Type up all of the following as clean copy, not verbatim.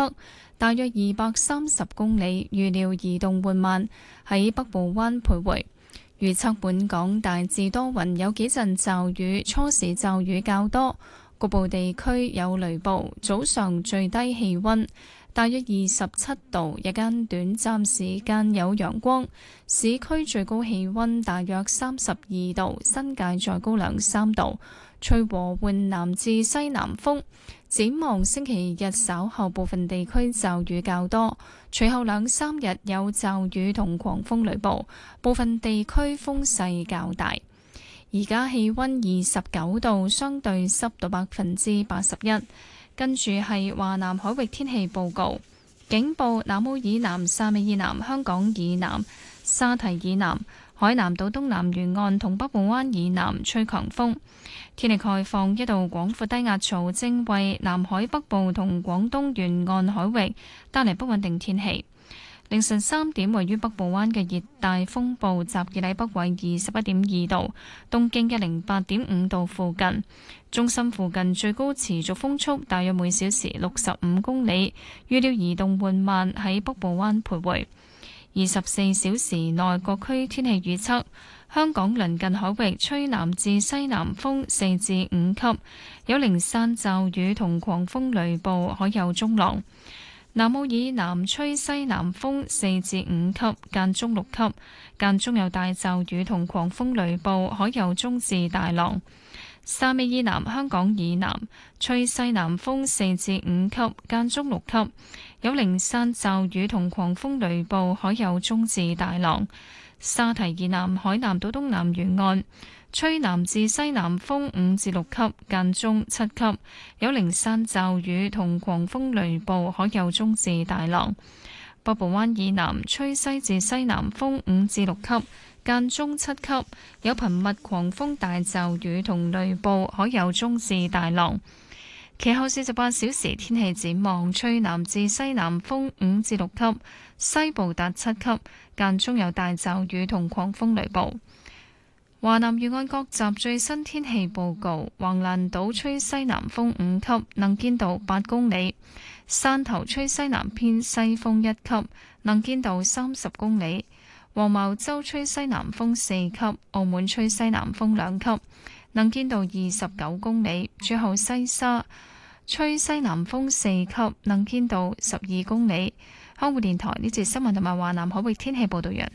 測，大約230公里，預料移動緩慢，喺北部灣徘徊。預測本港大致多雲，有幾陣驟雨，初時驟雨較多，局部地區有雷暴。早上最低氣溫大約27度，日間短暫時間有陽光。市區最高氣溫大約32度，新界再高2-3度。吹和緩南至西南風。展望星期日稍後部分地區驟雨較多，隨後2-3日有驟雨同狂風雷暴，部分地區風勢較大。而家氣溫29度，相對濕度81%。跟住係華南海域天氣報告，警報：南澳以南、汕尾以南、香港以南、沙堤以南、海南島東南沿岸同北部灣以南吹強風。天氣概況：一道廣闊低壓槽正為南海北部同廣東沿岸海域帶嚟不穩定天氣。凌晨3點，位於北部灣嘅熱帶風暴集結喺北緯21.2度，東經108.5度附近。中心附近最高持續風速大約每小時65公里，預料移動緩慢，喺北部灣徘徊。24小時內各區天氣預測：香港鄰近海域吹南至西南風4至5級，有零散驟雨同狂風雷暴，海有中浪。南澳以南吹西南風4至5級，間中6級，間中有大驟雨同狂風雷暴，海有中至大浪。汕尾以南、香港以南吹西南風4至5級，間中6級，有零散驟雨同狂風雷暴，海有中至大浪。沙堤以南、海南島東南沿岸吹南至西南風5至6級，間中7級，有零散驟雨同狂風雷暴，海有中至大浪。北部灣以南吹西至西南風5至6級，間中7級，有頻密狂風大驟雨同雷暴，海有中至大浪。其後48小時天氣展望：吹南至西南風5至6級，西部達7級，間中有大驟雨同狂風雷暴。華南沿岸各集最新天氣報告：橫瀾島吹西南風5級，能見度8公里；汕頭吹西南偏西風1級，能見度30公里；黃茅洲吹西南風4級，澳門吹西南風2級，能見度29公里；最後西沙吹西南風4級，能見度12公里。香港電台呢節新聞同埋華南海域天氣報道完。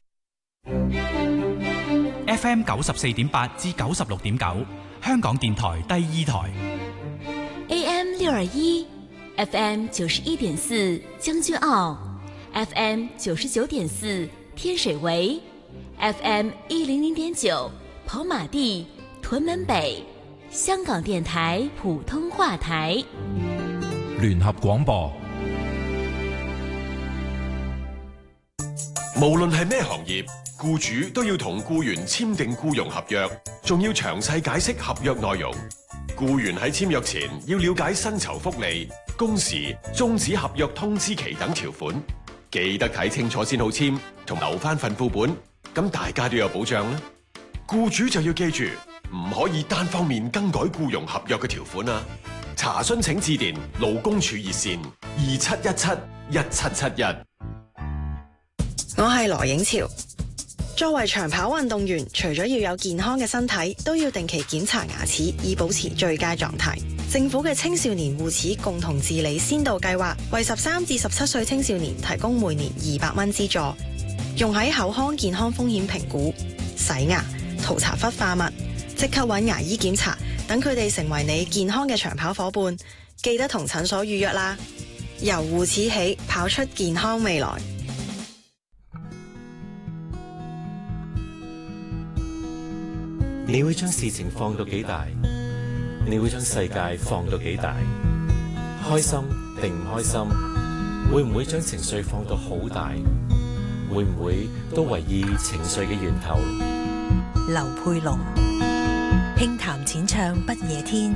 FM 94.8至96.9，香港電台第2台。 AM 621 FM 91.4將軍澳 FM 99.4天水圍 FM 100.9跑馬地屯門北，香港電台普通話台。 聯合廣播。 無論係咩行業，僱主都要同僱員簽訂僱傭合約，仲要詳細解釋合約內容。僱員喺簽約前要了解薪酬福利、工時、終止合約通知期等條款，記得睇清楚先好簽，同留翻份副本，咁大家都有保障啦。僱主就要記住，唔可以單方面更改僱傭合約嘅條款啊！查詢請致電勞工處熱線27171771。 我係羅影潮。作為長跑運動員，除咗要有健康嘅身體，都要定期檢查牙齒，以保持最佳狀態。政府嘅青少年護齒共同治理先導計劃，為13至17歲青少年提供每年200蚊資助，用喺口腔健康風險評估、洗牙、塗搽氟化物，即刻揾牙醫檢查，等佢哋成為你健康嘅長跑夥伴。記得同診所預約啦。由護齒起，跑出健康未來。 你會將事情放到幾大？你會將世界放到幾大？開心定唔開心？會唔會將情緒放到好大？會唔會都為意情緒嘅源頭？ 劉佩龍輕談淺唱不夜天。